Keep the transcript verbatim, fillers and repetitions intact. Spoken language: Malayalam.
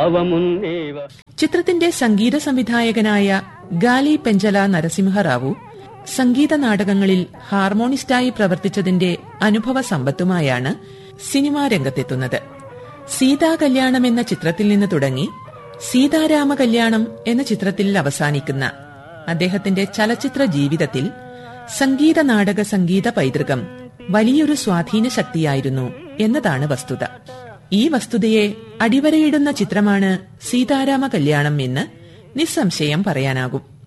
ചിത്രത്തിന്റെ സംഗീത സംവിധായകനായ ഗാലി പെഞ്ചല നരസിംഹറാവു സംഗീത നാടകങ്ങളിൽ ഹാർമോണിസ്റ്റായി പ്രവർത്തിച്ചതിന്റെ അനുഭവ സമ്പത്തുമായാണ് സിനിമാ രംഗത്തെത്തുന്നത്. സീതാ കല്യാണം എന്ന ചിത്രത്തിൽ നിന്ന് തുടങ്ങി സീതാരാമ കല്യാണം എന്ന ചിത്രത്തിൽ അവസാനിക്കുന്ന അദ്ദേഹത്തിന്റെ ചലച്ചിത്ര ജീവിതത്തിൽ സംഗീത നാടക സംഗീത പൈതൃകം വലിയൊരു സ്വാധീന ശക്തിയായിരുന്നു എന്നതാണ് വസ്തുത. ഈ വസ്തുതയെ അടിവരയിടുന്ന ചിത്രമാണ് സീതാരാമ കല്യാണം എന്ന് നിസ്സംശയം പറയാനാകും.